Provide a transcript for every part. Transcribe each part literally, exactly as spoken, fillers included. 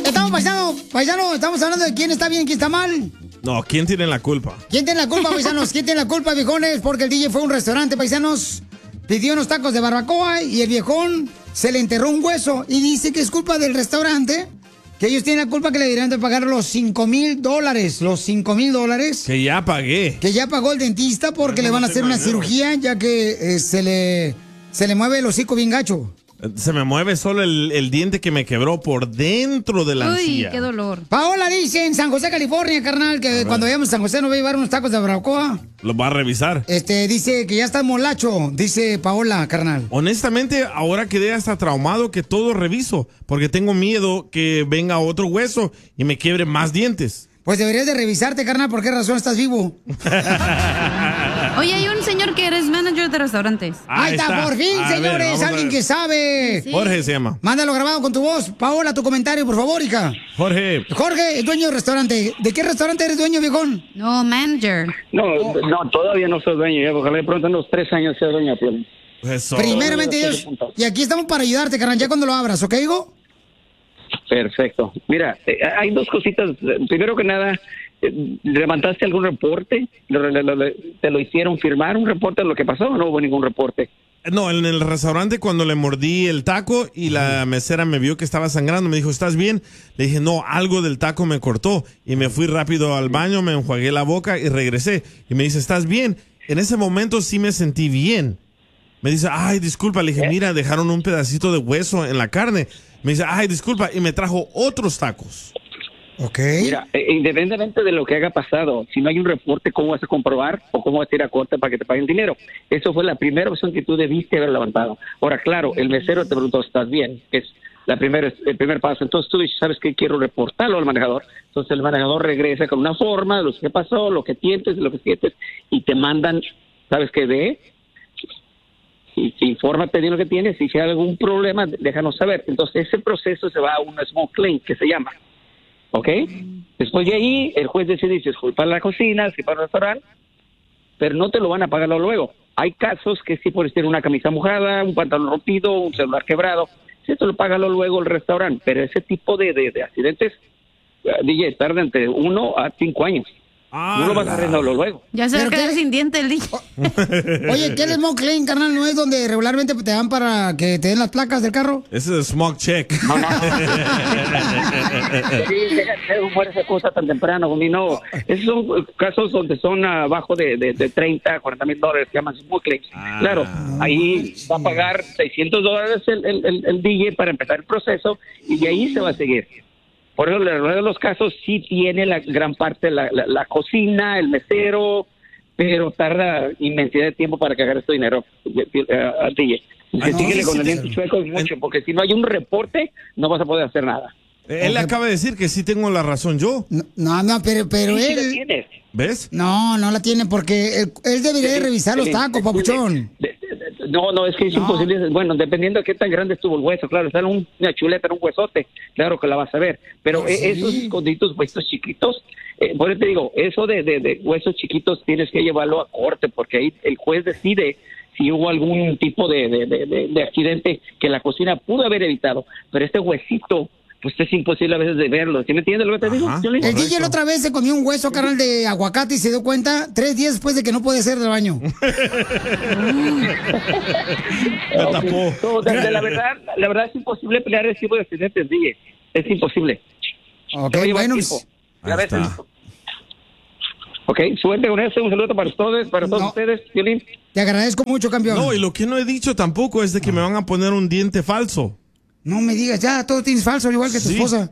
Estamos, paisano, paisano, estamos hablando de quién está bien, quién está mal. No, ¿quién tiene la culpa? ¿Quién tiene la culpa, paisanos? ¿Quién tiene la culpa, viejones? Porque el D J fue a un restaurante, paisanos, pidió unos tacos de barbacoa y el viejón se le enterró un hueso y dice que es culpa del restaurante, que ellos tienen la culpa que le deberían de pagar los cinco mil dólares, los cinco mil dólares. Que ya pagué. Que ya pagó el dentista porque no, le van a no hacer una dinero. cirugía ya que eh, se le se le mueve el hocico bien gacho. Se me mueve solo el, el diente que me quebró por dentro de la Uy, encía. qué dolor. Paola dice en San José, California, carnal, que cuando vayamos a San José nos va a llevar unos tacos de barbacoa. Lo va a revisar. Este, dice que ya está molacho, dice Paola, carnal. Honestamente, ahora quedé hasta traumado que todo reviso, porque tengo miedo que venga otro hueso y me quiebre más dientes. Pues deberías de revisarte, carnal, ¿por qué razón estás vivo? Oye, hay un señor que eres manager de restaurantes. Ahí está, por fin, A ver, señores, vamos a alguien ver. que sabe. Sí. Jorge se llama. Mándalo grabado con tu voz. Paola, tu comentario, por favor, hija. Jorge. Jorge, el dueño del restaurante. ¿De qué restaurante eres dueño, viejón? No, manager. No, no, todavía no soy dueño. Ya, ojalá de pronto en los tres años sea dueño. Pues. Eso. Primeramente, Dios. Y aquí estamos para ayudarte, carnal, ya cuando lo abras, ¿ok, hijo? Perfecto. Mira, eh, hay dos cositas. Primero que nada, eh, ¿levantaste algún reporte? ¿Lo- lo- lo- ¿Te lo hicieron firmar un reporte de lo que pasó o no hubo ningún reporte? No, en el restaurante cuando le mordí el taco y la mesera me vio que estaba sangrando, me dijo, ¿estás bien? Le dije, no, algo del taco me cortó. Y me fui rápido al baño, me enjuagué la boca y regresé. Y me dice, ¿estás bien? En ese momento sí me sentí bien. Me dice, ay, disculpa. Le dije, mira, dejaron un pedacito de hueso en la carne. Me dice, ay, disculpa. Y me trajo otros tacos. Ok. Mira, eh, independientemente de lo que haya pasado, si no hay un reporte, ¿cómo vas a comprobar o cómo vas a ir a corte para que te paguen dinero? Eso fue la primera opción que tú debiste haber levantado. Ahora, claro, el mesero te preguntó, ¿estás bien? Es la primera, el primer paso. Entonces tú dices, ¿sabes qué? Quiero reportarlo al manejador. Entonces el manejador regresa con una forma de lo que pasó, lo que sientes, lo que sientes, y te mandan, ¿sabes qué? De... Y, infórmate de lo que tienes y si hay algún problema, déjanos saber. Entonces ese proceso se va a un small claim que se llama. ¿Ok? Después de ahí, el juez decide si es culpa de la cocina, si para el restaurante, pero no te lo van a pagar luego. Hay casos que sí puedes tener una camisa mojada, un pantalón rompido, un celular quebrado. Si esto lo paga luego el restaurante, pero ese tipo de, de, de accidentes, uh, D J, tarda entre uno a cinco años. Ah, no lo vas a arreglarlo luego. Ya se va a ¿Pero quedar qué? sin diente el día. Oye, ¿qué es el smoke claim, carnal? ¿No es donde regularmente te dan para que te den las placas del carro? Ese es smog check. No, no. Sí, deja de humor esa cosa tan temprano, Gumi, no. Esos son casos donde son abajo de, de, de treinta, cuarenta mil dólares, que llaman small claims. Ah. Claro, ahí va a pagar seiscientos dólares el, el, el, el D J para empezar el proceso y de ahí se va a seguir. Por eso, en la mayoría de los casos sí tiene la gran parte la, la, la cocina, el mesero, pero tarda inmensidad de tiempo para cagar este dinero uh, al D J. Ay, Se síguele sí, con sí, el sí. diente chueco y mucho, porque si no hay un reporte, no vas a poder hacer nada. Él acaba de decir que sí tengo la razón yo. No, no, no, pero, pero Sí, sí lo él... tienes. ¿Ves? No, no la tiene porque él, él debería de revisar los tacos, papuchón. De- de- de- No, no, es que es imposible. Bueno, dependiendo de qué tan grande estuvo el hueso, claro, está en un- una chuleta, en un huesote, claro que la vas a ver. Pero Ah, eh, sí. esos esconditos, huesos chiquitos, eh, por eso te digo, eso de, de, de huesos chiquitos tienes que llevarlo a corte, porque ahí el juez decide si hubo algún tipo de, de, de, de- de accidente que la cocina pudo haber evitado. Pero este huesito, pues es imposible a veces de verlo. ¿Sí me entiendes lo que te digo? Ajá. Piolín? El D J la otra vez se comió un hueso, carnal, de aguacate y se dio cuenta tres días después de que no puede hacer del baño. Me Ok. tapó. No, de- de la verdad, la verdad es imposible pelear ese tipo de accidentes, D J. Es imposible. Ok, Te va a llevar bueno, tiempo. pues, Ya Ahí ves, está. Ok, suerte con eso. Un saludo para todos, para todos No. ustedes, Piolín. te agradezco mucho, campeón. No, y lo que no he dicho tampoco es de que me van a poner un diente falso. No me digas, ya, todo tienes falso, igual que tu Sí. esposa.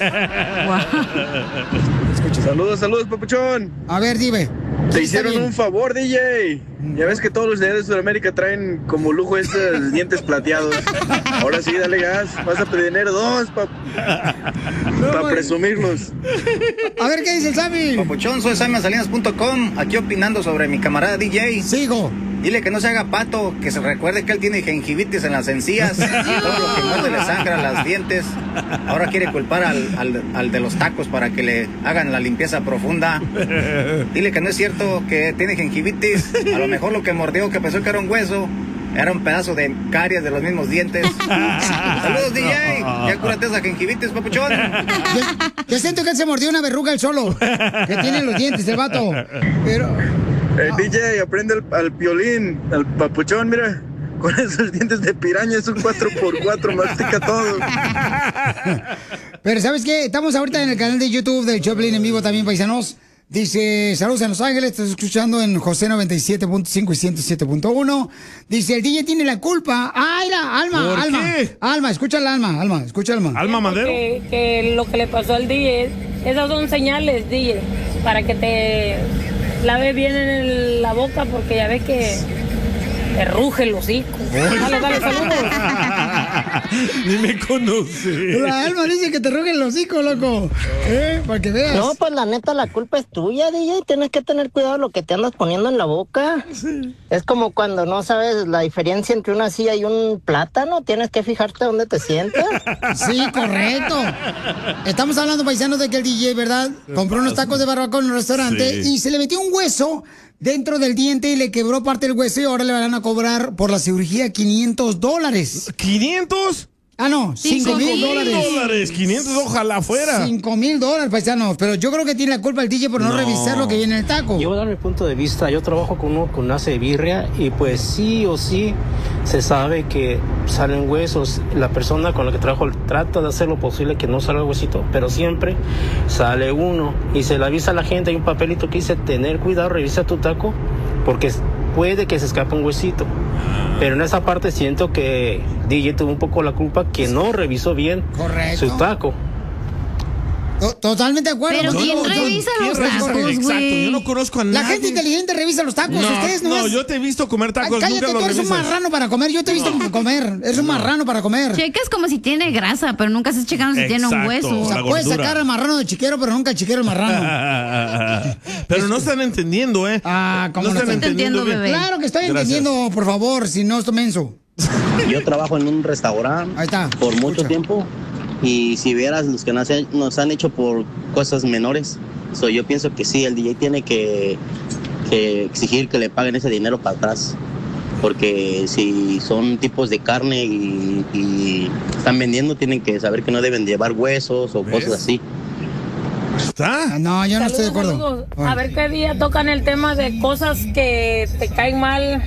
Saludos, saludos, papuchón. A ver, dime. Te Está hicieron bien. un favor, D J. Ya ves que todos los de Sudamérica traen como lujo estos dientes plateados. Ahora sí, dale gas. Vas a pedir dinero dos para man. presumirlos. A ver, ¿qué dice el Sammy? Papuchón, soy Sammy Salinas punto com, aquí opinando sobre mi camarada D J. Sigo. Dile que no se haga pato, que se recuerde que él tiene gingivitis en las encías, todo lo que muerde le sangra las dientes. Ahora quiere culpar al, al, al de los tacos para que le hagan la limpieza profunda. Dile que no es cierto que tiene gingivitis, a lo mejor lo que mordió, que pensó que era un hueso, Era un pedazo de caries de los mismos dientes. Saludos, D J. Ya cúrate esa gingivitis, papuchón. Yo, yo siento que él se mordió una verruga él solo. Que tiene los dientes el vato. Pero... Eh, D J, aprende al, al piolín, al papuchón, mira. Con esos dientes de piraña es un cuatro por cuatro, mastica todo. Pero ¿sabes qué? Estamos ahorita en el canal de YouTube del Choplin en vivo también, paisanos. Dice, saludos en Los Ángeles, estás escuchando en José noventa y siete punto cinco y ciento siete punto uno. Dice, el D J tiene la culpa. Ah, mira, Alma, ¿Por Alma. qué? Alma, escucha la Alma, Alma, escucha Alma. Alma Madero. Que, que lo que le pasó al D J, esas son señales, D J, para que te lave bien en el- la boca, porque ya ves que te ruge el hocico. Dale, dale, saludos. Ni me conoce. La Alma dice que te ruge el hocico, loco. ¿Eh? Para que veas. No, pues la neta, la culpa es tuya, D J. Tienes que tener cuidado de lo que te andas poniendo en la boca. Es como cuando no sabes la diferencia entre una silla y un plátano. Tienes que fijarte dónde te sientas. Sí, correcto. Estamos hablando, paisanos, de que el D J, ¿verdad? Compró unos tacos de barbacoa en un restaurante Sí. y se le metió un hueso dentro del diente y le quebró parte del hueso y ahora le van a cobrar por la cirugía quinientos dólares. ¿quinientos? Ah, no, cinco mil dólares. dólares. quinientos, ojalá fuera. cinco mil dólares, paisanos. Pero yo creo que tiene la culpa el D J por no, No. revisar lo que viene en el taco. Yo voy a dar mi punto de vista. Yo trabajo con uno con una birria y pues sí o sí se sabe que salen huesos. La persona con la que trabajo trata de hacer lo posible que no salga huesito, pero siempre sale uno y se le avisa a la gente. Hay un papelito que dice tener cuidado, revisa tu taco porque puede que se escape un huesito. Pero en esa parte siento que D J tuvo un poco la culpa que no revisó bien Correcto. su taco. To- Totalmente de acuerdo. Pero Yo ¿quién no- yo- revisa ¿Quién los revisa? tacos, Exacto, güey? yo no conozco a nadie. La gente inteligente revisa los tacos. No, Ustedes no no, es- yo te he visto comer Ay, tacos, cállate, nunca tú los eres un revisas. marrano para comer. Yo te he visto comer. Eres un marrano para comer. Checas como si tiene grasa, pero nunca estás checando si tiene un Exacto. hueso. O sea, la puedes gordura. sacar al marrano del chiquero, pero nunca el chiquero al marrano. Pero no están entendiendo, ¿eh? Ah, ¿cómo no no están están entendiendo entendiendo, bien. bebé? Claro que estoy Gracias. entendiendo, por favor, si no estoy menso. Yo trabajo en un restaurante Ahí está. por mucho Escucha. tiempo y si vieras los que nos, han- nos han hecho por cosas menores, so, yo pienso que sí, el D J tiene que, que exigir que le paguen ese dinero para atrás, porque si son tipos de carne y, y están vendiendo, tienen que saber que no deben llevar huesos o ¿Ves? cosas así. ¿Está? Ah, no, yo no estoy de Saludos, acuerdo. saludos. A ver qué día tocan el tema de cosas que te caen mal,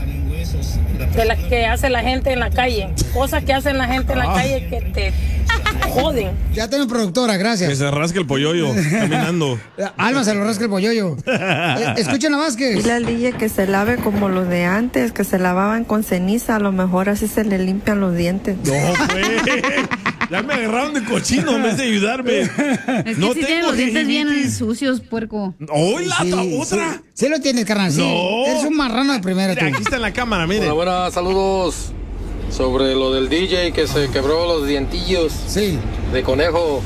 de las que hace la gente en la calle. Cosas que hacen la gente en la Ah. calle que te joden. Ya tengo productora, Que gracias. se rasque el polloyo caminando. Alma se lo rasca el polloyo. Eh, Escuchen a Vázquez. Dile al D J que se lave como los de antes, que se lavaban con ceniza, a lo mejor así se le limpian los dientes. No, pues. Ya me agarraron de cochino en vez de ayudarme. Es que No sí tiene tengo los dientes bien gingivitis. sucios, puerco. ¡Hola, Sí, otra! Sí, sí lo tienes, carnal. Sí. No. Eres un marrano de primera, tú. Mira, aquí está en la cámara, mire. Hola, buenas, saludos. Sobre lo del D J que se quebró los dientillos Sí. de conejo.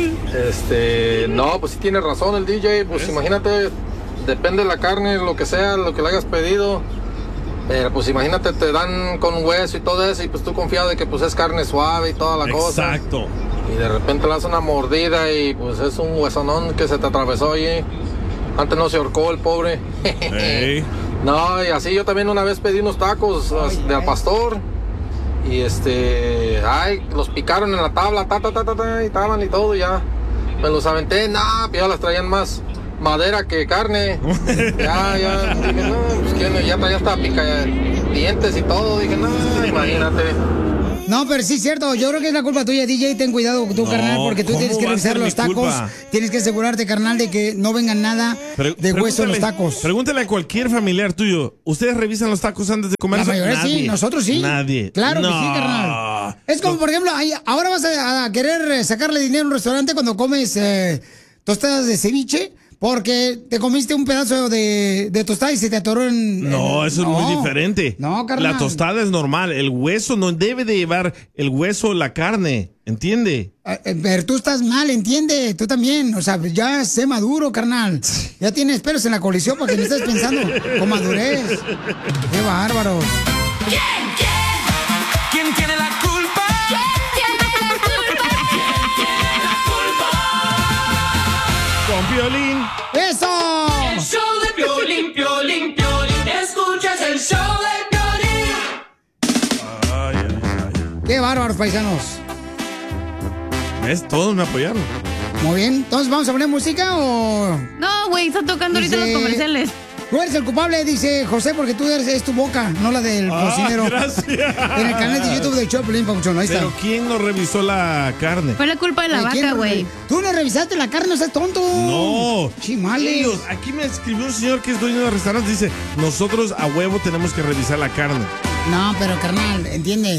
Este, no, pues sí tiene razón el D J. Pues imagínate, depende de la carne, lo que sea, lo que le hayas pedido. Pero pues imagínate, te dan con hueso y todo eso, y pues tú confiado de que pues es carne suave y toda la cosa. Exacto. Y de repente le das una mordida y pues es un huesonón que se te atravesó allí. Antes no se ahorcó el pobre. Ey. No, y así yo también una vez pedí unos tacos as- de al pastor. Y este, ay, los picaron en la tabla, ta, ta, ta, ta, ta, y estaban y todo, ya. Me los aventé, nah, pues ya las traían más madera que carne. Ya, ya, dije, no, pues que ya traía hasta pica dientes y todo. Dije, no, imagínate. No, pero sí es cierto. Yo creo que es la culpa tuya, D J. Ten cuidado tú, No, carnal, porque tú ¿cómo tienes que va a revisar ser mi los tacos. culpa? Tienes que asegurarte, carnal, de que no vengan nada Pre- de hueso en los pregúntale- tacos. Pregúntale a cualquier familiar tuyo. ¿Ustedes revisan los tacos antes de comer? La mayoría sí, nosotros sí. Nadie. Claro que No. sí, carnal. Es como, por ejemplo, ahí- ahora vas a, a querer eh, sacarle dinero a un restaurante cuando comes eh, tostadas de ceviche. Porque te comiste un pedazo de, de tostada y se te atoró en... No, en- eso es no. muy diferente. No, carnal. La tostada es normal. El hueso no debe de llevar el hueso la carne. ¿Entiende? Eh, eh, Pero tú estás mal, entiende, tú también. O sea, ya sé maduro, carnal. Ya tienes pelos en la colisión porque no estás pensando con madurez. Qué bárbaro. ¿Quién tiene la culpa? ¿Quién tiene la culpa? ¿Quién tiene la culpa? Con Piolín. ¡Eso! El show de Piolín, Piolín, Piolín. Escuchas el show de Piolín. bárbaros, paisanos. ¿Ves? Todos me apoyaron. Muy bien, entonces ¿vamos a poner música o...? No, güey, está tocando ahorita Dice, los comerciales. Tú eres el culpable, dice José, porque tú eres es tu boca, no la del Ah, cocinero. gracias. En el canal de YouTube del Choplin, Papuchón, ahí está. Pero ¿quién no revisó la carne? Fue la culpa de la Eh, ¿quién vaca, no güey. re- Tú no revisaste la carne, no seas tonto. No. Chimales. Ellos, aquí me escribió un señor que es dueño de restaurante. Dice, nosotros a huevo tenemos que revisar la carne. No, pero carnal, ¿entiendes?